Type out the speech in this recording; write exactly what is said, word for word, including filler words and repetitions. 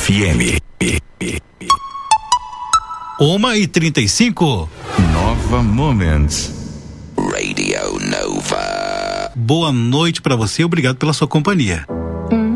F M. Uma e trinta e cinco. Nova Moments. Radio Nova. Boa noite pra você, obrigado pela sua companhia.